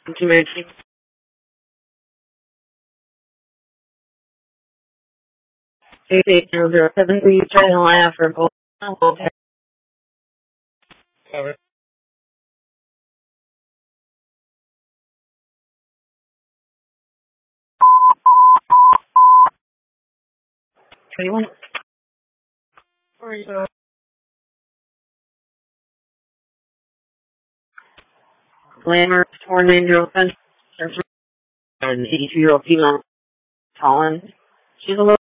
to mention 8807 Channel Africa. Cover. 21. Landmark Tornado Center. An 82-year-old female, Colin. She's a little